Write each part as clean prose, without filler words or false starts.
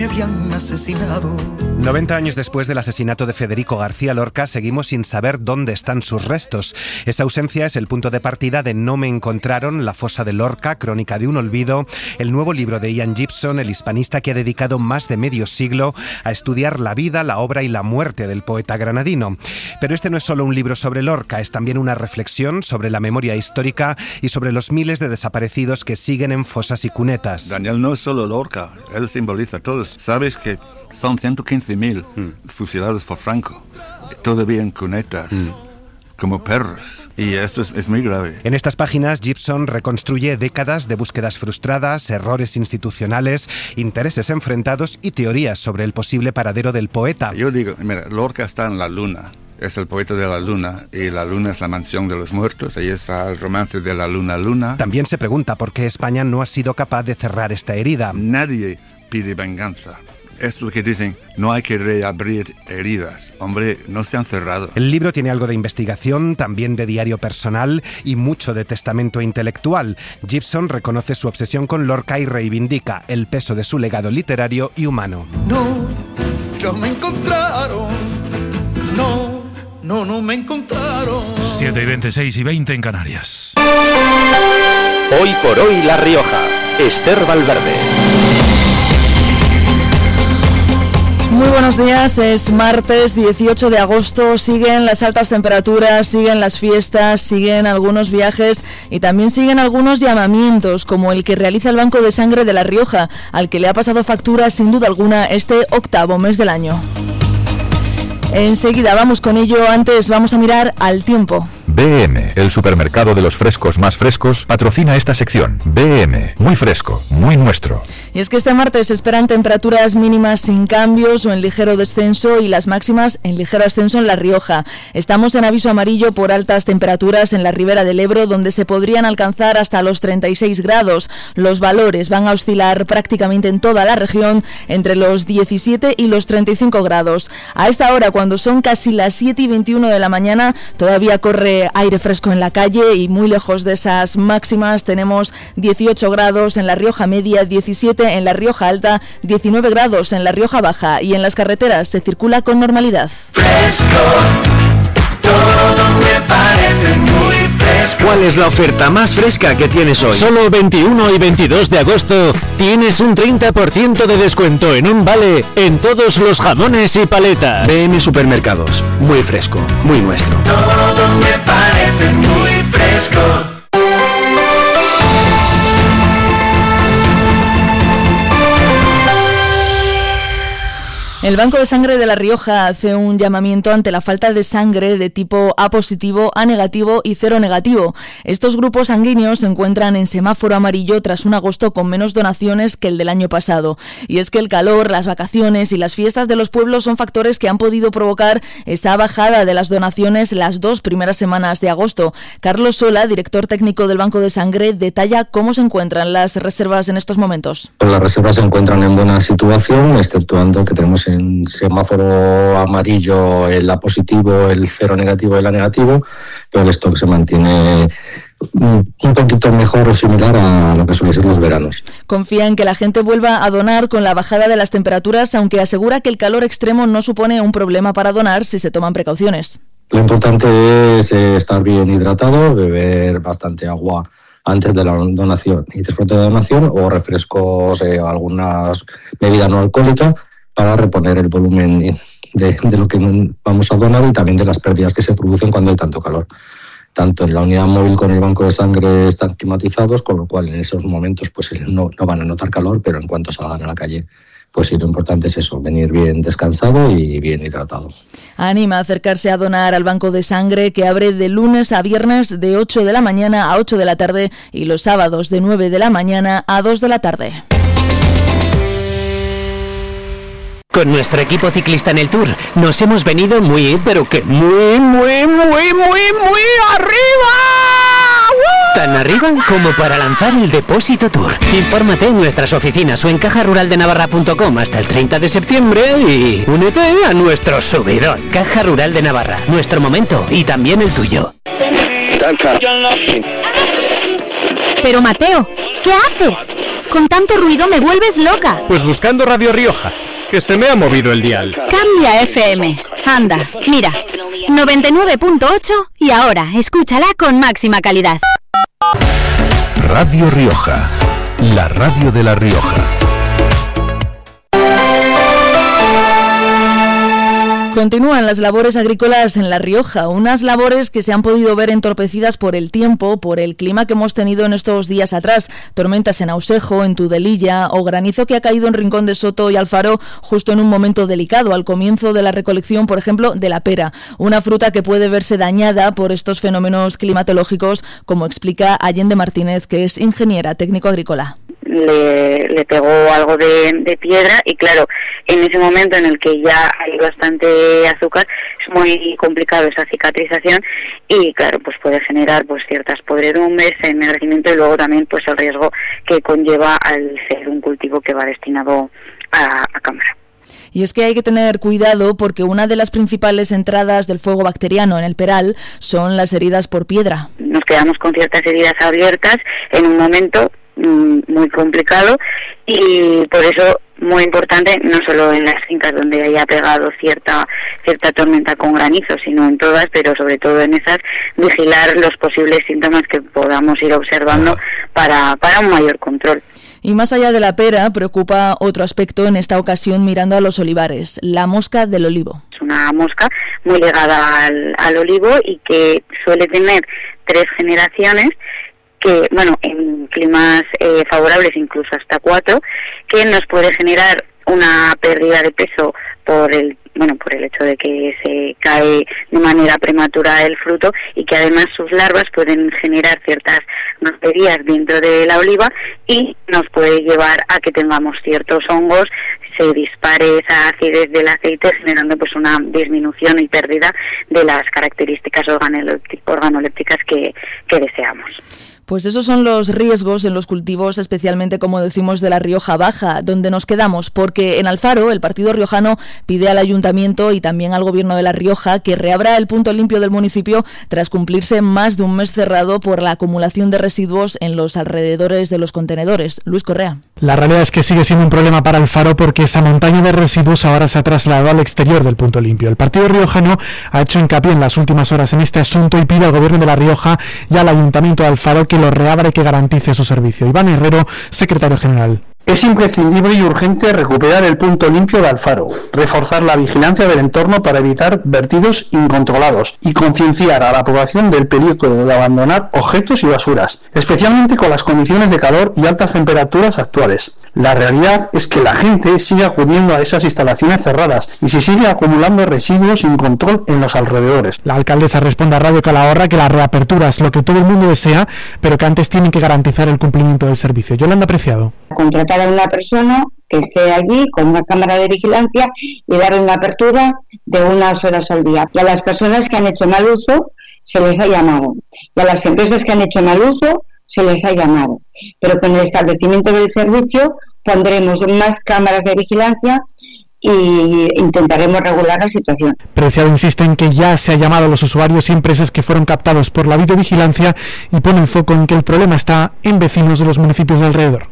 Me habían asesinado. 90 años después del asesinato de Federico García Lorca, seguimos sin saber dónde están sus restos. Esa ausencia es el punto de partida de No me encontraron, La fosa de Lorca, crónica de un olvido, el nuevo libro de Ian Gibson, el hispanista que ha dedicado más de medio siglo a estudiar la vida, la obra y la muerte del poeta granadino. Pero este no es solo un libro sobre Lorca, es también una reflexión sobre la memoria histórica y sobre los miles de desaparecidos que siguen en fosas y cunetas. Daniel no es solo Lorca, él simboliza a todos. Sabes que son 115.000 fusilados por Franco, todavía en cunetas, como perros. Y esto es muy grave. En estas páginas, Gibson reconstruye décadas de búsquedas frustradas, errores institucionales, intereses enfrentados y teorías sobre el posible paradero del poeta. Yo digo, mira, Lorca está en la luna. Es el poeta de la luna, y la luna es la mansión de los muertos. Ahí está el romance de la luna. También se pregunta por qué España no ha sido capaz de cerrar esta herida. Nadie pide venganza. Es lo que dicen, no hay que reabrir heridas. Hombre, no se han cerrado. El libro tiene algo de investigación, también de diario personal y mucho de testamento intelectual. Gibson reconoce su obsesión con Lorca y reivindica el peso de su legado literario y humano. No me encontraron. No me encontraron. 7:26 y 20 en Canarias. Hoy por hoy La Rioja. Esther Valverde. Muy buenos días, es martes 18 de agosto, siguen las altas temperaturas, siguen las fiestas, siguen algunos viajes y también siguen algunos llamamientos, como el que realiza el Banco de Sangre de La Rioja, al que le ha pasado factura sin duda alguna este 8º mes del año. Enseguida vamos con ello, antes vamos a mirar al tiempo. BM, el supermercado de los frescos más frescos, patrocina esta sección. BM, muy fresco, muy nuestro. Y es que este martes se esperan temperaturas mínimas sin cambios o en ligero descenso y las máximas en ligero ascenso en La Rioja. Estamos en aviso amarillo por altas temperaturas en la ribera del Ebro, donde se podrían alcanzar hasta los 36 grados. Los valores van a oscilar prácticamente en toda la región entre los 17 y los 35 grados. A esta hora, cuando son casi las 7:21 de la mañana, todavía corre aire fresco en la calle y muy lejos de esas máximas tenemos 18 grados en La Rioja Media, 17 en La Rioja Alta, 19 grados en La Rioja Baja y en las carreteras se circula con normalidad. Fresco, todo me parece muy fresco. ¿Cuál es la oferta más fresca que tienes hoy? Solo 21 y 22 de agosto tienes un 30% de descuento en un vale en todos los jamones y paletas. BM Supermercados, muy fresco, muy nuestro. Todo me parece muy fresco. El Banco de Sangre de La Rioja hace un llamamiento ante la falta de sangre de tipo A positivo, A negativo y cero negativo. Estos grupos sanguíneos se encuentran en semáforo amarillo tras un agosto con menos donaciones que el del año pasado. Y es que el calor, las vacaciones y las fiestas de los pueblos son factores que han podido provocar esa bajada de las donaciones las 2 primeras semanas de agosto. Carlos Sola, director técnico del Banco de Sangre, detalla cómo se encuentran las reservas en estos momentos. Las reservas se encuentran en buena situación, exceptuando que tenemos en semáforo amarillo el A positivo, el cero negativo y el A negativo, pero el stock se mantiene un poquito mejor o similar a lo que suelen ser los veranos. Confía en que la gente vuelva a donar con la bajada de las temperaturas, aunque asegura que el calor extremo no supone un problema para donar si se toman precauciones. Lo importante es estar bien hidratado, beber bastante agua antes de la donación y después de la donación, o refrescos, algunas bebidas no alcohólicas, para reponer el volumen de lo que vamos a donar y también de las pérdidas que se producen cuando hay tanto calor. Tanto en la unidad móvil con el banco de sangre están climatizados, con lo cual en esos momentos pues no van a notar calor, pero en cuanto salgan a la calle, pues sí, lo importante es eso, venir bien descansado y bien hidratado. Anima a acercarse a donar al Banco de Sangre, que abre de lunes a viernes de 8 de la mañana a 8 de la tarde y los sábados de 9 de la mañana a 2 de la tarde. Con nuestro equipo ciclista en el Tour nos hemos venido muy, pero que muy arriba. Tan arriba como para lanzar el Depósito Tour. Infórmate en nuestras oficinas o en cajaruraldenavarra.com hasta el 30 de septiembre y únete a nuestro subidón. Caja Rural de Navarra, nuestro momento y también el tuyo. Pero Mateo, ¿qué haces? Con tanto ruido me vuelves loca. Pues buscando Radio Rioja, que se me ha movido el dial. Cambia FM. Anda, mira, 99.8 y ahora escúchala con máxima calidad. Radio Rioja, la radio de La Rioja. Continúan las labores agrícolas en La Rioja, unas labores que se han podido ver entorpecidas por el tiempo, por el clima que hemos tenido en estos días atrás, tormentas en Ausejo, en Tudelilla o granizo que ha caído en Rincón de Soto y Alfaro justo en un momento delicado, al comienzo de la recolección, por ejemplo, de la pera, una fruta que puede verse dañada por estos fenómenos climatológicos, como explica Allende Martínez, que es ingeniera técnico agrícola. Le pegó algo de piedra y claro, en ese momento en el que ya hay bastante azúcar es muy complicado esa cicatrización y claro, pues puede generar pues ciertas podredumbres, ennegrecimiento y luego también pues el riesgo que conlleva al ser un cultivo que va destinado a cámara. Y es que hay que tener cuidado porque una de las principales entradas del fuego bacteriano en el peral son las heridas por piedra. Nos quedamos con ciertas heridas abiertas en un momento muy complicado y por eso muy importante, no solo en las fincas donde haya pegado cierta tormenta con granizo, sino en todas, pero sobre todo en esas, vigilar los posibles síntomas que podamos ir observando para un mayor control. Y más allá de la pera, preocupa otro aspecto en esta ocasión mirando a los olivares, la mosca del olivo. Es una mosca muy ligada al olivo y que suele tener 3 generaciones, que, bueno, en climas favorables incluso hasta 4, que nos puede generar una pérdida de peso por el hecho de que se cae de manera prematura el fruto y que además sus larvas pueden generar ciertas bacterias dentro de la oliva y nos puede llevar a que tengamos ciertos hongos, se dispare esa acidez del aceite generando pues una disminución y pérdida de las características organolépticas que deseamos. Pues esos son los riesgos en los cultivos, especialmente, como decimos, de la Rioja Baja, donde nos quedamos, porque en Alfaro el partido riojano pide al ayuntamiento y también al gobierno de La Rioja que reabra el punto limpio del municipio tras cumplirse más de un mes cerrado por la acumulación de residuos en los alrededores de los contenedores. Luis Correa. La realidad es que sigue siendo un problema para Alfaro porque esa montaña de residuos ahora se ha trasladado al exterior del punto limpio. El partido riojano ha hecho hincapié en las últimas horas en este asunto y pide al gobierno de La Rioja y al ayuntamiento de Alfaro que lo reabra y que garantice su servicio. Iván Herrero, secretario general. Es imprescindible y urgente recuperar el punto limpio de Alfaro, reforzar la vigilancia del entorno para evitar vertidos incontrolados y concienciar a la población del peligro de abandonar objetos y basuras, especialmente con las condiciones de calor y altas temperaturas actuales. La realidad es que la gente sigue acudiendo a esas instalaciones cerradas y se sigue acumulando residuos sin control en los alrededores. La alcaldesa responde a Radio Calahorra que la reapertura es lo que todo el mundo desea, pero que antes tienen que garantizar el cumplimiento del servicio. Yolanda Preciado. Contratar a una persona que esté allí con una cámara de vigilancia y darle una apertura de unas horas al día. Y a las personas que han hecho mal uso se les ha llamado. Y a las empresas que han hecho mal uso se les ha llamado. Pero con el establecimiento del servicio pondremos más cámaras de vigilancia y intentaremos regular la situación. Preciado insiste en que ya se ha llamado a los usuarios y empresas que fueron captados por la videovigilancia y pone el foco en que el problema está en vecinos de los municipios de alrededor.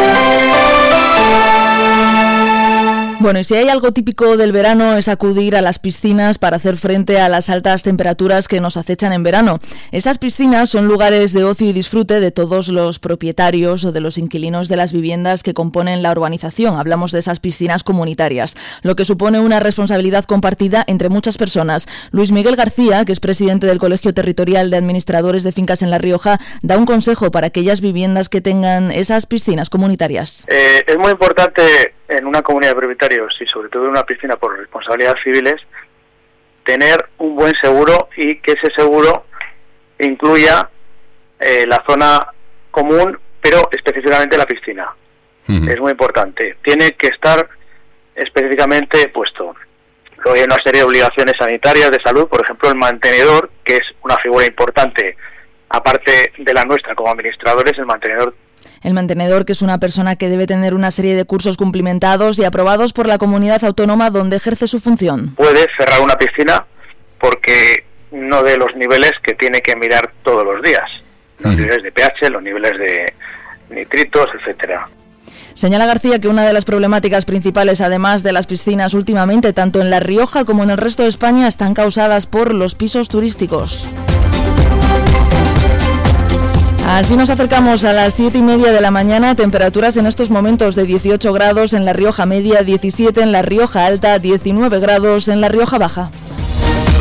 Bueno, y si hay algo típico del verano es acudir a las piscinas para hacer frente a las altas temperaturas que nos acechan en verano. Esas piscinas son lugares de ocio y disfrute de todos los propietarios o de los inquilinos de las viviendas que componen la urbanización. Hablamos de esas piscinas comunitarias, lo que supone una responsabilidad compartida entre muchas personas. Luis Miguel García, que es presidente del Colegio Territorial de Administradores de Fincas en La Rioja, da un consejo para aquellas viviendas que tengan esas piscinas comunitarias. Es muy importante en una comunidad de propietarios y sobre todo en una piscina por responsabilidades civiles, tener un buen seguro y que ese seguro incluya la zona común, pero específicamente la piscina. Es muy importante. Tiene que estar específicamente puesto. Luego hay una serie de obligaciones sanitarias de salud, por ejemplo el mantenedor, que es una figura importante, aparte de la nuestra como administradores, El mantenedor, que es una persona que debe tener una serie de cursos cumplimentados y aprobados por la comunidad autónoma donde ejerce su función. Puede cerrar una piscina porque no de los niveles que tiene que mirar todos los días. los niveles de pH, los niveles de nitritos, etcétera. Señala García que una de las problemáticas principales, además de las piscinas últimamente, tanto en La Rioja como en el resto de España, están causadas por los pisos turísticos. Así nos acercamos a las 7:30 de la mañana, temperaturas en estos momentos de 18 grados en La Rioja Media, 17 en La Rioja Alta, 19 grados en La Rioja Baja.